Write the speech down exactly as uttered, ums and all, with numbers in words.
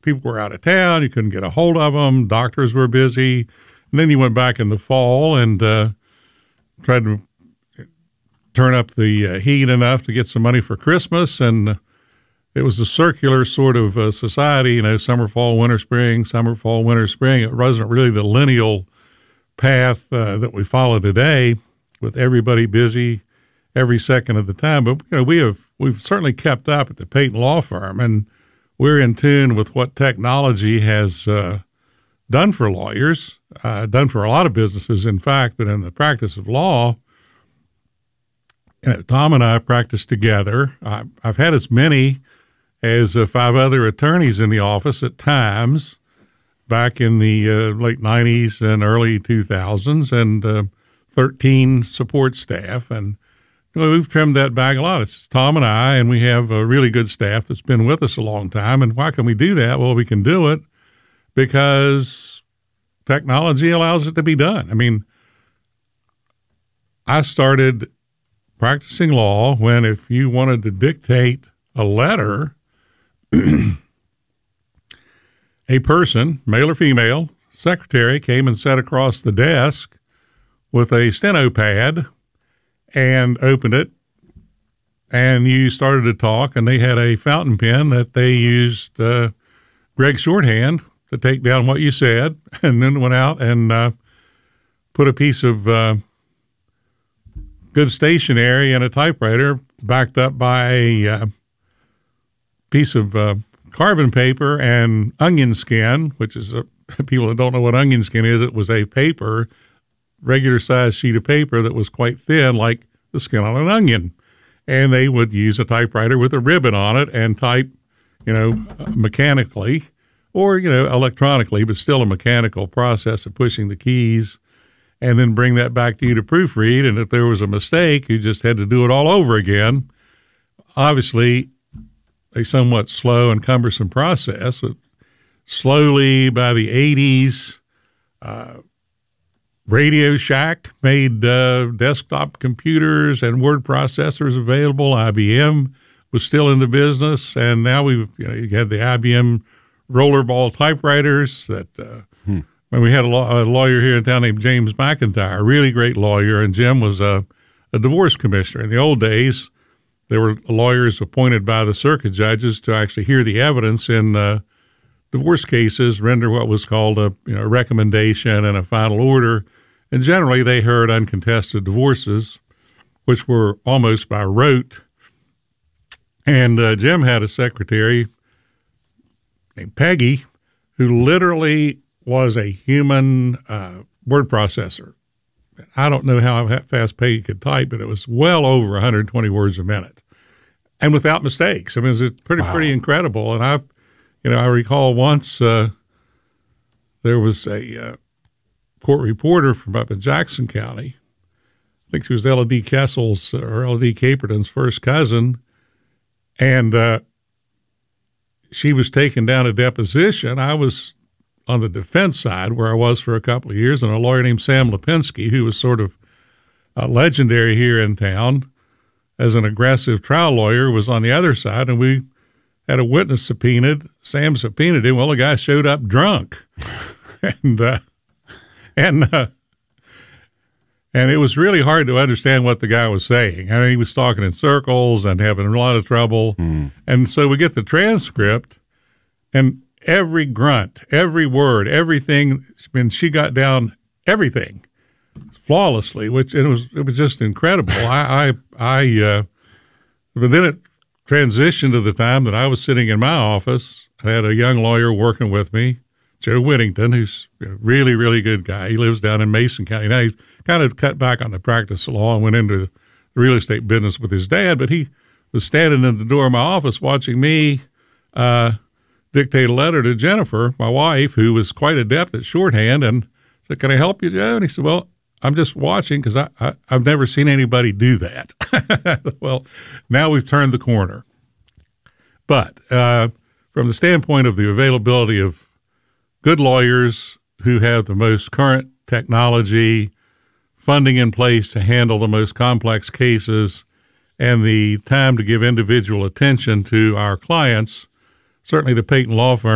people were out of town. You couldn't get a hold of them. Doctors were busy. And then you went back in the fall and uh, tried to turn up the uh, heat enough to get some money for Christmas. And it was a circular sort of uh, society, you know, summer, fall, winter, spring, summer, fall, winter, spring. It wasn't really the lineal path uh, that we follow today with everybody busy every second of the time. But, you know, we have, we've certainly kept up at the Peyton Law Firm, and we're in tune with what technology has uh, done for lawyers, uh, done for a lot of businesses, in fact, but in the practice of law, you know, Tom and I practice together. I, I've had as many as uh, five other attorneys in the office at times back in the uh, late nineties and early two thousands, and uh, thirteen support staff. And you know, we've trimmed that back a lot. It's Tom and I, and we have a really good staff that's been with us a long time. And why can we do that? Well, we can do it because technology allows it to be done. I mean, I started practicing law when if you wanted to dictate a letter, a person, male or female, secretary, came and sat across the desk with a steno pad and opened it, and you started to talk, and they had a fountain pen that they used uh, Greg shorthand to take down what you said, and then went out and uh, put a piece of uh, good stationery and a typewriter backed up by a uh, piece of uh, carbon paper and onion skin, which is a, people that don't know what onion skin is, it was a paper, regular size sheet of paper that was quite thin, like the skin on an onion. And they would use a typewriter with a ribbon on it and type, you know, mechanically or, you know, electronically, but still a mechanical process of pushing the keys, and then bring that back to you to proofread. And if there was a mistake, you just had to do it all over again. Obviously, a somewhat slow and cumbersome process. But slowly, by the eighties, uh, Radio Shack made uh, desktop computers and word processors available. I B M was still in the business, and now we've you know you had the I B M rollerball typewriters. That uh, hmm. and we had a, law, a lawyer here in town named James McIntyre, a really great lawyer, and Jim was a, a divorce commissioner. In the old days, there were lawyers appointed by the circuit judges to actually hear the evidence in uh, divorce cases, render what was called a you know, recommendation and a final order. And generally, they heard uncontested divorces, which were almost by rote. And uh, Jim had a secretary named Peggy who literally was a human uh, word processor. I don't know how fast Peggy could type, but it was well over one hundred twenty words a minute, and without mistakes. I mean, it was pretty wow. pretty incredible. And I, you know, I recall once uh, there was a uh, court reporter from up in Jackson County. I think she was Ella D. Kessel's or Ella D. Caperton's first cousin, and uh, she was taking down a deposition. I was on the defense side where I was for a couple of years, and a lawyer named Sam Lipinski, who was sort of uh, legendary here in town as an aggressive trial lawyer, was on the other side, and we had a witness subpoenaed. Sam subpoenaed him. Well, the guy showed up drunk, and uh, and uh, and it was really hard to understand what the guy was saying. I mean, he was talking in circles and having a lot of trouble, mm. and so we get the transcript, and every grunt, every word, everything, I mean, she got down everything flawlessly, which it was it was just incredible. I, I, I uh, but then it transitioned to the time that I was sitting in my office. I had a young lawyer working with me, Joe Whittington, who's a really, really good guy. He lives down in Mason County. Now, he's kind of cut back on the practice of law and went into the real estate business with his dad, but he was standing in the door of my office watching me uh, dictate a letter to Jennifer, my wife, who was quite adept at shorthand, and said, "Can I help you, Joe?" And he said, "Well, I'm just watching because I, I, I've never seen anybody do that." Well, now we've turned the corner. But uh, from the standpoint of the availability of good lawyers who have the most current technology, funding in place to handle the most complex cases, and the time to give individual attention to our clients, certainly the Peyton Law Firm